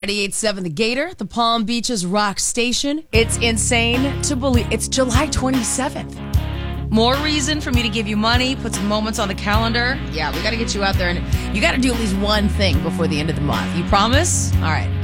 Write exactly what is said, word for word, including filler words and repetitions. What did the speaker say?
ninety-eight point seven The Gator, the Palm Beaches rock station. It's insane to believe. It's July twenty-seventh. More reason for me to give you money, put some moments on the calendar. Yeah, we got to get you out there, and you got to do at least one thing before the end of the month. You promise? All right.